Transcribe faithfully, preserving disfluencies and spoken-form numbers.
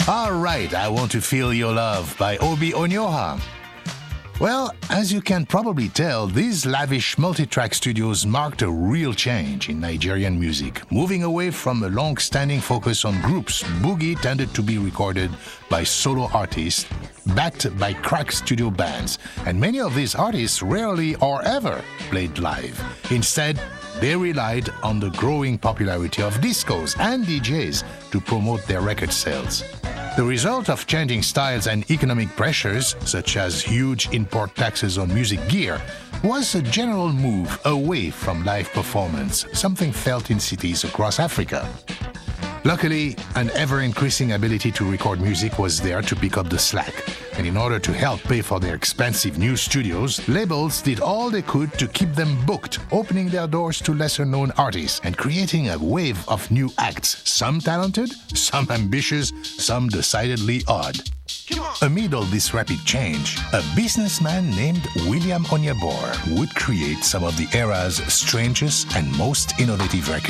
All right, I Want to Feel Your Love by Obi Onyoha. Well, as you can probably tell, these lavish multi-track studios marked a real change in Nigerian music. Moving away from a long-standing focus on groups, boogie tended to be recorded by solo artists, backed by crack studio bands, and many of these artists rarely or ever played live. Instead, they relied on the growing popularity of discos and D Js to promote their record sales. The result of changing styles and economic pressures, such as huge import taxes on music gear, was a general move away from live performance, something felt in cities across Africa. Luckily, an ever-increasing ability to record music was there to pick up the slack, and in order to help pay for their expensive new studios, labels did all they could to keep them booked, opening their doors to lesser-known artists and creating a wave of new acts, some talented, some ambitious, some decidedly odd. Amid all this rapid change, a businessman named William Onyeabor would create some of the era's strangest and most innovative records.